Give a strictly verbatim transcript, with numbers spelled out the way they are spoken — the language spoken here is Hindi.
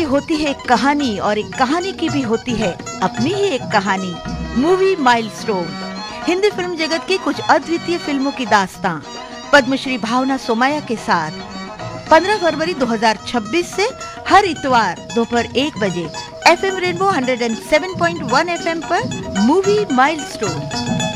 होती है एक कहानी और एक कहानी की भी होती है अपनी ही एक कहानी। मूवी माइलस्टोन हिंदी फिल्म जगत की कुछ अद्वितीय फिल्मों की दास्तां पद्मश्री भावना सोमैया के साथ पंद्रह फरवरी दो हज़ार छब्बीस से हर इतवार दोपहर एक बजे एफएम रेनबो एक सौ सात पॉइंट एक एफएम पर मूवी माइलस्टोन।